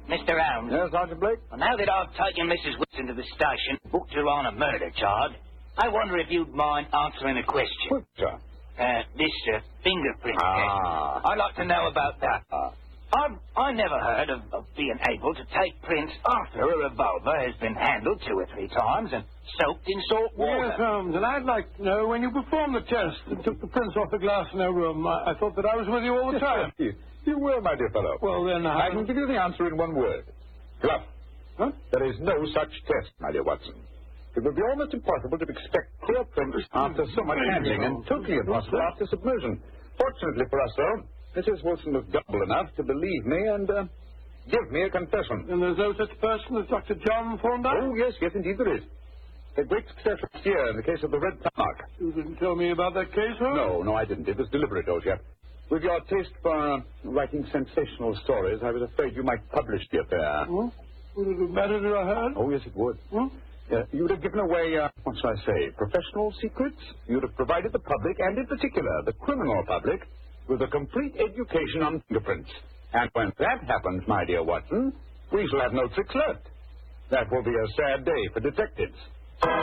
Mr. Holmes. Yes, Sergeant Blake? Well, now that I've taken Mrs. Wilson to the station, booked her on a murder charge, I wonder if you'd mind answering a question. What, sir? This fingerprint test. I'd like to know about that. I never heard of being able to take prints after a revolver has been handled 2 or 3 times and soaked in salt water. Yes, Holmes, and I'd like to know when you performed the test and took the prints off the glass in her room. I thought that I was with you all the time. You were, my dear fellow. Well, then I can give you the answer in one word. Bluff. Huh? There is no such test, my dear Watson. It would be almost impossible to expect clear prints after so much handling, and totally impossible after submersion. Fortunately for us, though, Mrs. Wilson was gullible enough to believe me and give me a confession. And there's no such person as Dr. John Thorndyke? Oh, yes, indeed there is. A great success last year in the case of the Red Mark. You didn't tell me about that case, Holmes? No, I didn't. It was deliberate, old chap. With your taste for writing sensational stories, I was afraid you might publish the affair. Huh? Would it have mattered if I had? Oh, yes, it would. Huh? You would have given away, what shall I say, professional secrets. You would have provided the public, and in particular the criminal public, with a complete education on fingerprints. And when that happens, my dear Watson, we shall have no tricks left. That will be a sad day for detectives.